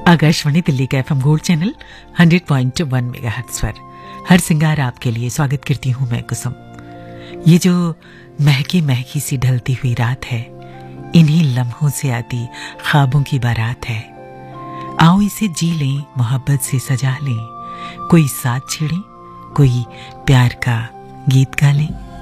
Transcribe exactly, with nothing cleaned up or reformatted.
आकाशवाणी दिल्ली का FM gold channel hundred point one megahertz पर हर सिंगार आपके लिए स्वागत करती हूँ मैं कुसुम। ये जो महकी महकी सी ढलती हुई रात है, इन्हीं लम्हों से आती ख्वाबों की बारात है। आओ इसे जी लें, मोहब्बत से सजा लें, कोई साथ छेड़े, कोई प्यार का गीत गा लें।